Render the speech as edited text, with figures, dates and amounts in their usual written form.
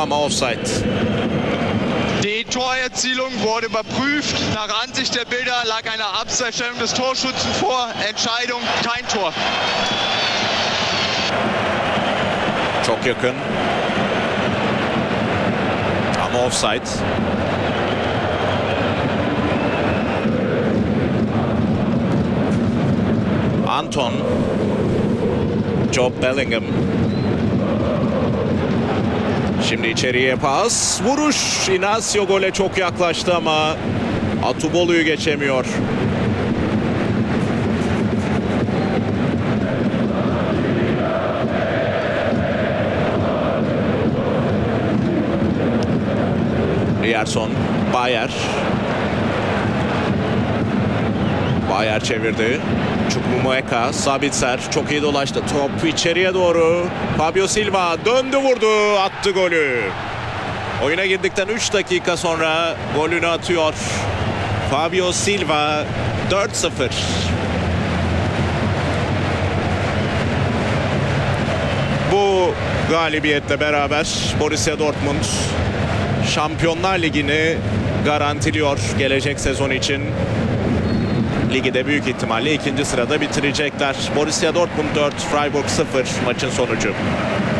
Ama offside. Die Torerzielung wurde überprüft. Nach Ansicht der Bilder lag eine Abseitsstellung des Torschützen vor. Entscheidung kein Tor. Çok yakın. Ama offside. Anton. Job Bellingham. Şimdi içeriye pas. Vuruş. Inacio gole çok yaklaştı ama Atubolu'yu geçemiyor. Rierson. Bayer. Bayer çevirdi. Chukwuemeka, Sabitzer çok iyi dolaştı. Top içeriye doğru. Fabio Silva döndü, vurdu, attı golü. Oyuna girdikten 3 dakika sonra golünü atıyor. Fabio Silva 4-0. Bu galibiyetle beraber Borussia Dortmund Şampiyonlar Ligi'ni garantiliyor gelecek sezon için. Ligi de büyük ihtimalle 2. sırada bitirecekler. Borussia Dortmund 4, Freiburg 0 maçın sonucu.